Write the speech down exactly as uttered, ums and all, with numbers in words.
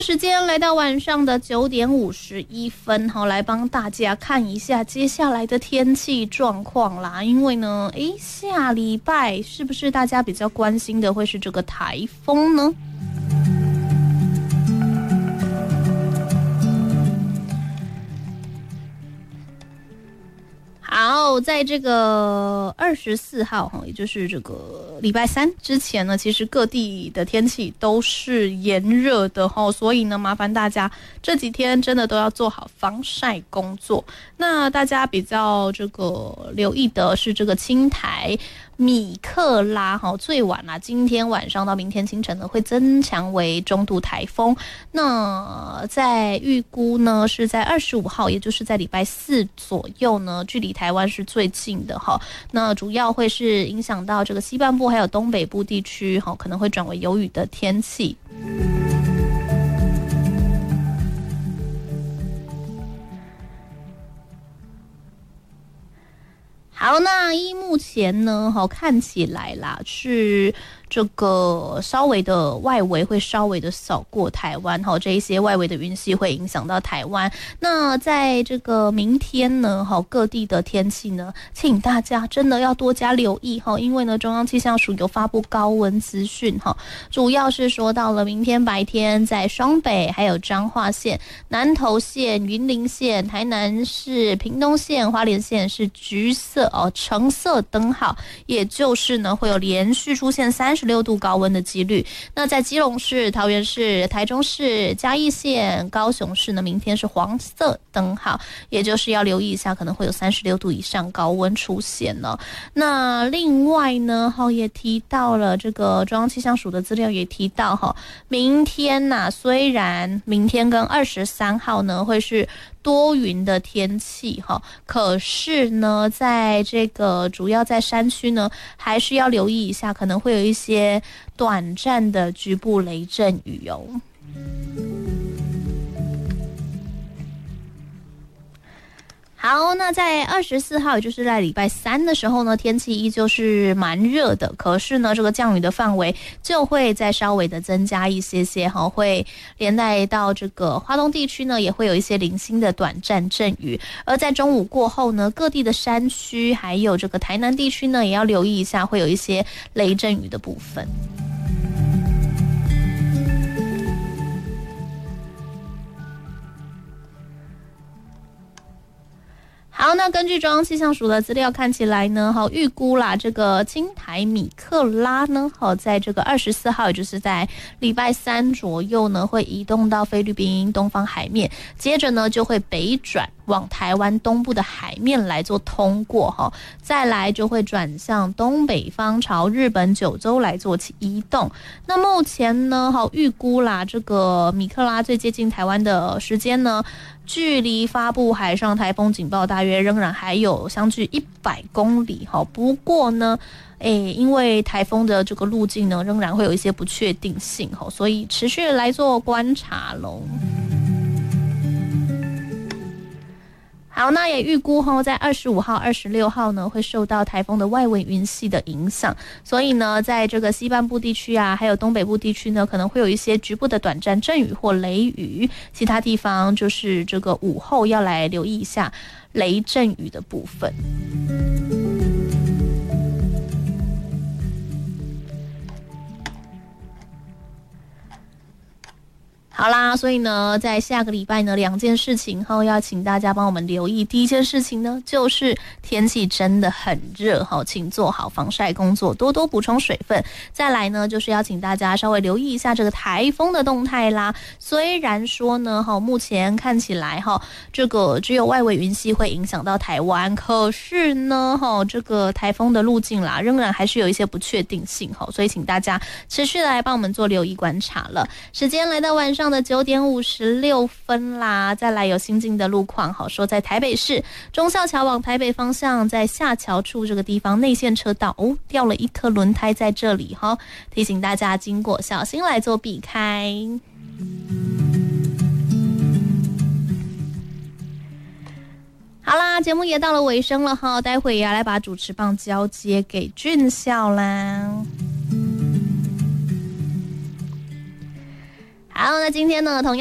时间来到晚上的九点五十一分，好，来帮大家看一下接下来的天气状况啦。因为呢，诶，下礼拜是不是大家比较关心的会是这个台风呢？好，在这个二十四号哈，也就是这个礼拜三之前呢，其实各地的天气都是炎热的哈，所以呢，麻烦大家这几天真的都要做好防晒工作。那大家比较这个留意的是这个青台米克拉哈，最晚啊，今天晚上到明天清晨呢会增强为中度台风。那在预估呢是在二十五号，也就是在礼拜四左右呢，距离台湾是最近的哈。那主要会是影响到这个西半部还有东北部地区哈，可能会转为有雨的天气。好，那依目前呢，好看起来啦是这个稍微的外围会稍微的扫过台湾，好，这一些外围的云系会影响到台湾。那在这个明天呢，好，各地的天气呢，请大家真的要多加留意哈，因为呢，中央气象署有发布高温资讯哈，主要是说到了明天白天在双北、还有彰化县、南投县、云林县、台南市、屏东县、花莲县是橘色哦，橙色灯号，也就是呢会有连续出现三十六度高温的几率。那在基隆市、桃园市、台中市、嘉义县、高雄市呢，明天是黄色灯号，也就是要留意一下，可能会有三十六度以上高温出现了。那另外呢，哈也提到了这个中央气象署的资料也提到哈，明天呐、啊，虽然明天跟二十三号呢会是多云的天气哈，可是呢，在这个主要在山区呢，还是要留意一下，可能会有一些短暂的局部雷阵雨哦。好，那在二十四号，也就是在礼拜三的时候呢，天气依旧是蛮热的，可是呢，这个降雨的范围就会再稍微的增加一些些哈，会连带到这个花东地区呢，也会有一些零星的短暂阵雨。而在中午过后呢，各地的山区还有这个台南地区呢，也要留意一下，会有一些雷阵雨的部分。好，那根据中央气象署的资料看起来呢，好预估啦，这个青台米克拉呢，好在这个二十四号，也就是在礼拜三左右呢，会移动到菲律宾东方海面，接着呢就会北转往台湾东部的海面来做通过哈，再来就会转向东北方，朝日本九州来做移动。那目前呢，好预估啦，这个米克拉最接近台湾的时间呢，距离发布海上台风警报大约仍然还有相距一百公里哈。不过呢，诶，因为台风的这个路径呢，仍然会有一些不确定性哈，所以持续来做观察喽。好，那也预估哈，在二十五号、二十六号呢，会受到台风的外围云系的影响，所以呢，在这个西半部地区啊，还有东北部地区呢，可能会有一些局部的短暂阵雨或雷雨，其他地方就是这个午后要来留意一下雷阵雨的部分。好啦，所以呢，在下个礼拜呢，两件事情后要请大家帮我们留意。第一件事情呢，就是天气真的很热哈，请做好防晒工作，多多补充水分。再来呢，就是要请大家稍微留意一下这个台风的动态啦。虽然说呢，哈，目前看起来哈，这个只有外围云系会影响到台湾，可是呢，哈，这个台风的路径啦，仍然还是有一些不确定性哈，所以请大家持续来帮我们做留意观察了。时间来到晚上的九点五十六分啦，再来有新进的路况，好说在台北市忠孝桥往台北方向，在下桥处这个地方内线车道哦，掉了一颗轮胎在这里哈，提醒大家经过小心来做避开。好啦，节目也到了尾声了哈，待会也要来把主持棒交接给俊孝啦。 好，那今天呢，同样。